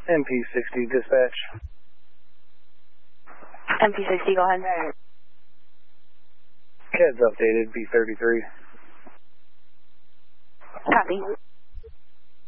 MP60 dispatch. MP60, go ahead. CAD's updated, B33. Copy.